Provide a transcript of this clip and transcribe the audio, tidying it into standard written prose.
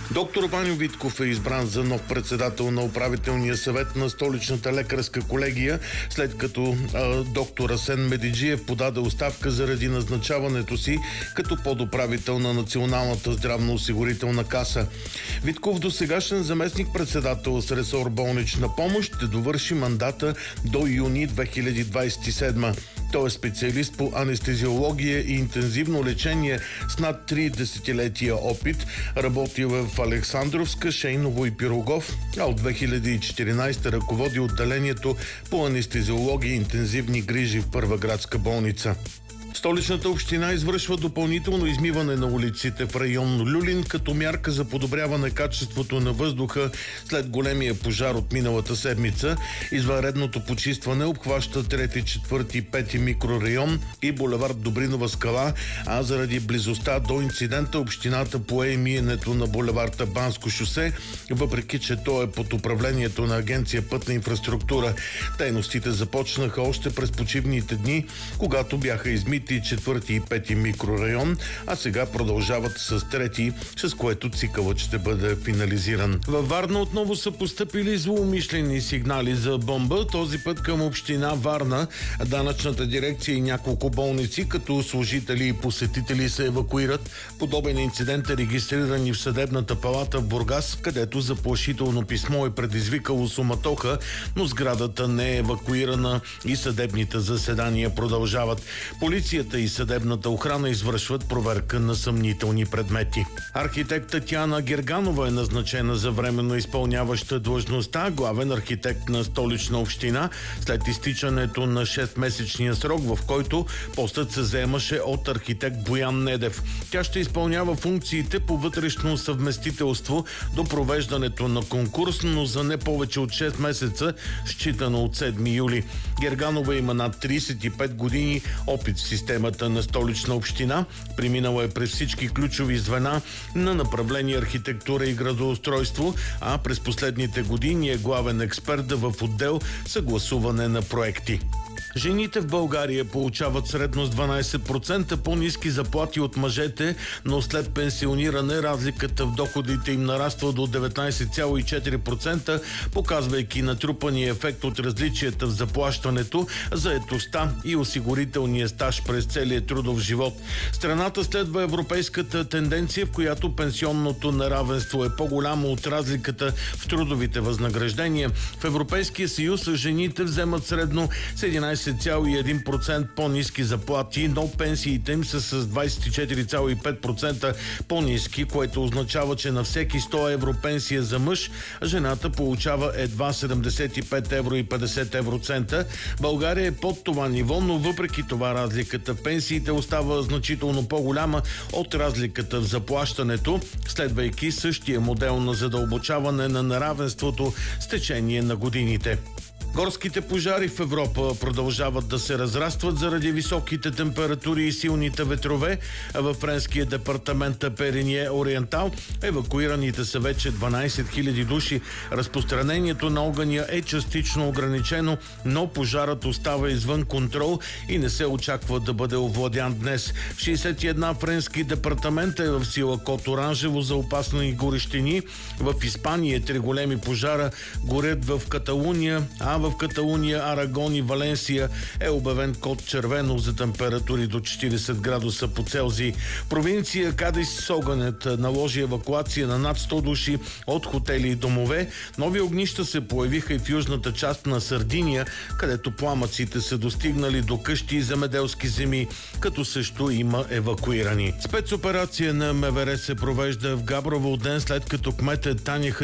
Доктор Ваньо Витков е избран за нов председател на управителния съвет на столичната лекарска колегия, след като доктор Асен Медиджиев подаде оставка заради назначаването си като подуправител на Националната здравноосигурителна каса. Витков, досегашен заместник-председател с ресор болнична помощ, ще довърши мандата до юни 2027. Той е специалист по анестезиология и интензивно лечение с над 3 десетилетия опит. Работи в Александровска, Шейново и Пирогов, а от 2014 ръководи отделението по анестезиология и интензивни грижи в Първа градска болница. Столичната община извършва допълнително измиване на улиците в район Люлин като мярка за подобряване качеството на въздуха след големия пожар от миналата седмица. Извънредното почистване обхваща 3, 4 и 5 микрорайон и булевард Добринова скала, а заради близостта до инцидента общината пое миенето на булеварда Банско шосе, въпреки че то е под управлението на Агенция Пътна инфраструктура. Дейностите започнаха още през почивните дни, когато бяха измити 4 и 5 микрорайон, а сега продължават с 3, с което цикълът ще бъде финализиран. Във Варна отново са постъпили злоумишлени сигнали за бомба, този път към община Варна, данъчната дирекция и няколко болници, като служители и посетители се евакуират. Подобен инцидент е регистриран и в съдебната палата в Бургас, където заплашително писмо е предизвикало суматоха, но сградата не е евакуирана и съдебните заседания продължават. Полицията и съдебната охрана извършват проверка на съмнителни предмети. Архитект Татяна Герганова е назначена за временно изпълняваща длъжността главен архитект на Столична община след изтичането на 6-месечния срок, в който постът се заемаше от архитект Боян Недев. Тя ще изпълнява функциите по вътрешно съвместителство до провеждането на конкурс, но за не повече от 6 месеца, считано от 7 юли. Герганова има над 35 години опит в системата на Столична община. Преминала е през всички ключови звена на направление архитектура и градоустройство, а през последните години е главен експерт в отдел съгласуване на проекти. Жените в България получават средно с 12% по-ниски заплати от мъжете, но след пенсиониране разликата в доходите им нараства до 19,4%, показвайки натрупания ефект от различията в заплащането, заетостта и осигурителния стаж през целия трудов живот. Страната следва европейската тенденция, в която пенсионното неравенство е по-голямо от разликата в трудовите възнаграждения. В Европейския съюз жените вземат средно с 11,1% по-ниски заплати, но пенсиите им са с 24,5% по-ниски, което означава, че на всеки 100 евро пенсия за мъж, жената получава едва 75 евро и 50 евроцента. България е под това ниво, но въпреки това разликата в пенсиите остава значително по-голяма от разликата в заплащането, следвайки същия модел на задълбочаване на неравенството с течение на годините. Горските пожари в Европа продължават да се разрастват заради високите температури и силните ветрове. Във френския департамент Перинье Ориентал евакуираните са вече 12 000 души. Разпространението на огъня е частично ограничено, но пожарът остава извън контрол и не се очаква да бъде овладян днес. В 61 френски департамента е в сила код оранжево за опасни горещини. В Испания 3 големи пожара горят в Каталуния, а в Каталуния, Арагон и Валенсия е обявен код червено за температури до 40 градуса по Целзий. Провинция Кадис огънят наложи евакуация на над 100 души от хотели и домове. Нови огнища се появиха и в южната част на Сардиния, където пламъците са достигнали до къщи и земеделски земи, като също има евакуирани. Спецоперация на МВР се провежда в Габрово ден, след като кметът Таня